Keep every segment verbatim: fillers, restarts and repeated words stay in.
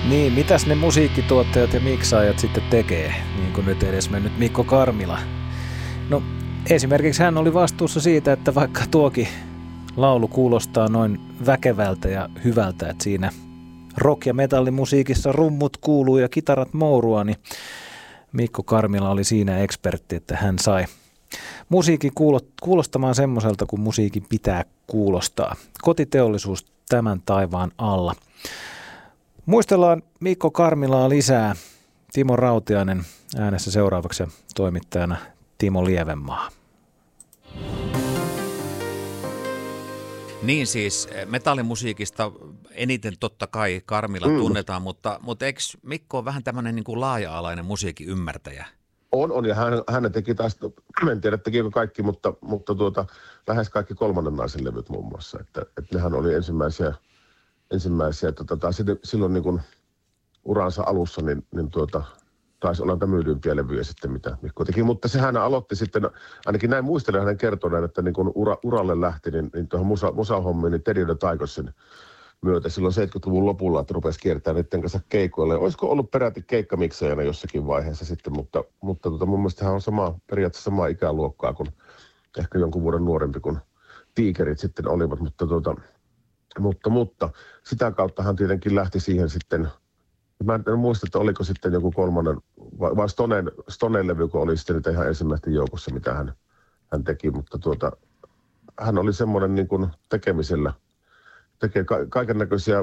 Niin, mitäs ne musiikkituottajat ja miksaajat sitten tekee, niin kuin nyt edes mennyt Mikko Karmila? No, esimerkiksi hän oli vastuussa siitä, että vaikka tuokin laulu kuulostaa noin väkevältä ja hyvältä, että siinä rock- ja metallimusiikissa rummut kuuluu ja kitarat mourua, niin Mikko Karmila oli siinä ekspertti, että hän sai musiikin kuulostamaan semmoiselta, kun musiikin pitää kuulostaa. Kotiteollisuus tämän taivaan alla. Muistellaan Mikko Karmilaa lisää. Timo Rautiainen äänessä seuraavaksi, toimittajana Timo Lievenmaa. Niin siis metallimusiikista eniten totta kai Karmila mm. tunnetaan, mutta, mutta eikö Mikko ole vähän tämmöinen niin kuin laaja-alainen musiikin ymmärtäjä? On, on ja hän, hän teki taas, en tiedä tekikö kaikki, mutta, mutta tuota, lähes kaikki kolmannen naisen levyt muun muassa. Että, että nehän oli ensimmäisiä, ensimmäisiä että tota, silloin niin kuin uransa alussa, niin, niin tuota, taisi olla näitä myydympiä levyjä sitten, mitä Mikko teki. Mutta sehän aloitti sitten, ainakin näin muistelen hänen kertoneen, että niin kun ura, uralle lähti, niin, niin tuohon musa, musahommiin, niin Teddy the Tigersin myötä silloin seitsemänkymmentäluvun lopulla, että rupesi kiertämään niiden kanssa keikoille. Olisiko ollut peräti keikkamiksajana jossakin vaiheessa sitten, mutta, mutta tota, mun mielestä hän on sama, periaatteessa samaa ikäluokkaa kuin ehkä jonkun vuoden nuorempi kuin tiikerit sitten olivat. Mutta, tota, mutta, mutta sitä kautta hän tietenkin lähti siihen sitten. Mä en muista, että oliko sitten joku kolmannen, vai Stonen, Stonen levy, kun oli sitten ihan ensimmäisten joukossa, mitä hän, hän teki. Mutta tuota, hän oli semmoinen niin kuin tekemisellä, tekee ka- kaiken näköisiä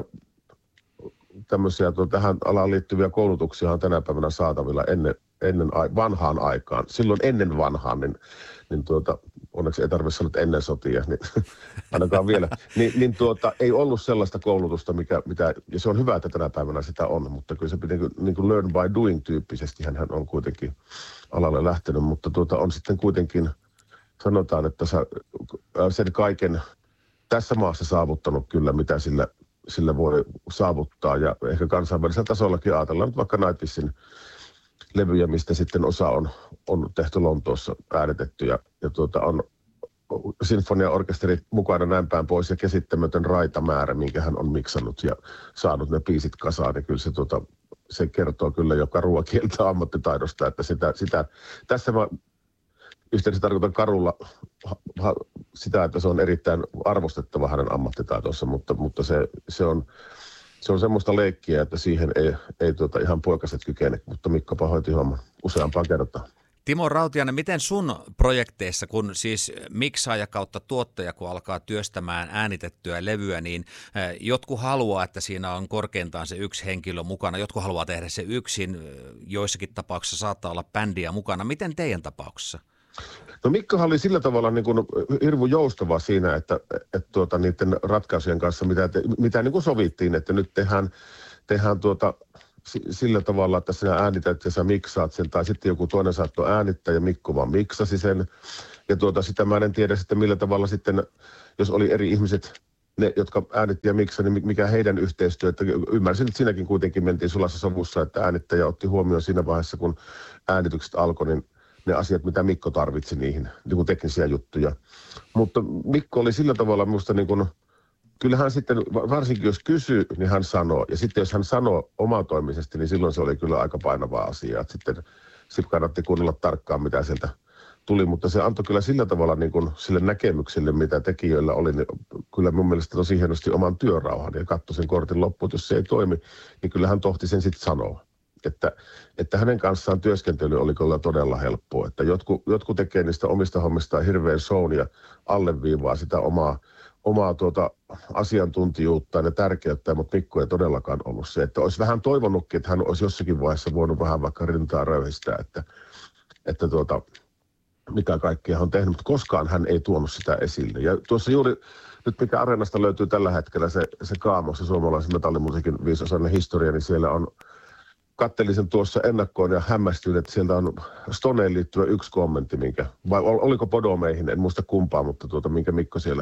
tämmöisiä tuota, tähän alaan liittyviä koulutuksia on tänä päivänä saatavilla ennen, ennen vanhaan aikaan. Silloin ennen vanhaan, niin, niin tuota, onneksi ei tarvitse sanoa, että ennen sotia, niin ainakaan vielä. Niin, niin tuota, ei ollut sellaista koulutusta, mikä, mitä, ja se on hyvä, että tänä päivänä sitä on, mutta kyllä se pitää niin kuin learn by doing tyyppisesti, hän on kuitenkin alalle lähtenyt, mutta tuota, on sitten kuitenkin, sanotaan, että sen kaiken tässä maassa saavuttanut kyllä, mitä sillä, sillä voi saavuttaa, ja ehkä kansainvälisellä tasollakin ajatellaan nyt vaikka Nightwishin levyjä, mistä sitten osa on, on tehty Lontoossa äänitetty, ja, ja tuota, on sinfoniaorkesteri mukana näin päin pois, ja käsittämätön raitamäärä, minkä hän on miksannut ja saanut ne biisit kasaan, niin kyllä se, tuota, se kertoo kyllä jo karua kieltä ammattitaidosta, että sitä, sitä tässä mä yhteydessä tarkoitan karulla ha, sitä, että se on erittäin arvostettava hänen ammattitaitonsa, mutta, mutta se, se, on, se on semmoista leikkiä, että siihen ei, ei tuota ihan poikaset kykene, mutta Mikko pahoiti homman useampaan kertaan. Timo Rautiainen, miten sun projekteissa, kun siis miksaaja kautta tuottaja, kun alkaa työstämään äänitettyä levyä, niin jotkut haluaa, että siinä on korkeintaan se yksi henkilö mukana, jotkut haluaa tehdä se yksin, joissakin tapauksissa saattaa olla bändiä mukana. Miten teidän tapauksessa? No Mikkohan oli sillä tavalla niin kuin hirveän joustava siinä, että, että tuota, niiden ratkaisujen kanssa, mitä, te, mitä niin kuin sovittiin, että nyt tehdään, tehdään tuota, sillä tavalla, että sinä äänität ja sä miksaat sen, tai sitten joku toinen saattoi äänittää ja Mikko vaan miksasi sen. Ja tuota, sitä mä en tiedä sitten millä tavalla sitten, jos oli eri ihmiset, ne, jotka äänitti ja miksasi, niin mikä heidän yhteistyö. Että ymmärsin, että siinäkin kuitenkin mentiin sulassa sovussa, että äänittäjä otti huomioon siinä vaiheessa, kun äänitykset alkoi, niin ne asiat, mitä Mikko tarvitsi niihin, niin kuin teknisiä juttuja. Mutta Mikko oli sillä tavalla minusta niin kuin, kyllähän sitten, varsinkin jos kysyy, niin hän sanoo. Ja sitten jos hän sanoo omatoimisesti, niin silloin se oli kyllä aika painava asia. Että sitten, sitten kannatti kuunnella tarkkaan, mitä sieltä tuli. Mutta se antoi kyllä sillä tavalla niin kuin sille näkemykselle, mitä tekijöillä oli, niin kyllä mun mielestä tosi hienosti oman työrauhan. Ja katsoi sen kortin loppuun, jos se ei toimi, niin kyllä hän tohti sen sitten sanoa. Että, että hänen kanssaan työskentely oli kyllä todella helppoa. Että jotkut, jotkut tekee niistä omista hommistaan hirveän shown ja alleviivaa sitä omaa, omaa tuota asiantuntijuuttaan ja tärkeyttä, mutta Mikko ei todellakaan ollut se. Että olisi vähän toivonutkin, että hän olisi jossakin vaiheessa voinut vähän vaikka rintaa röyhistää, että, että tuota, mitä kaikkea hän on tehnyt, mutta koskaan hän ei tuonut sitä esille. Ja tuossa juuri nyt mikä Areenasta löytyy tällä hetkellä se, se Kaamos, se suomalaisen metallimusiikin viisosainen historia, niin siellä on kattelin sen tuossa ennakkoon ja hämmästyin, että sieltä on Stoneen liittyvä yksi kommentti, minkä, vai oliko Podomeihin, en muista kumpaa, mutta tuota, minkä Mikko siellä,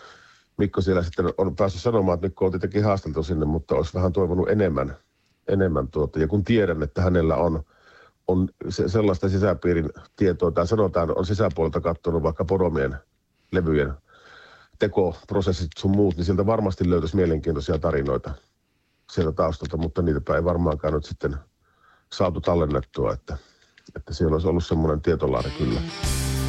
Mikko siellä sitten on päässyt sanomaan, että Mikko on tietenkin haasteltu sinne, mutta olisi vähän toivonut enemmän. enemmän tuota. Ja kun tiedän, että hänellä on, on se, sellaista sisäpiirin tietoa, tai sanotaan, on sisäpuolelta katsonut vaikka Podomien levyjen tekoprosessit sun muut, niin sieltä varmasti löytyisi mielenkiintoisia tarinoita. sieltä taustalta, mutta niitäpä ei varmaankaan nyt sitten saatu tallennettua, että, että siellä olisi ollut semmoinen tietolaari kyllä.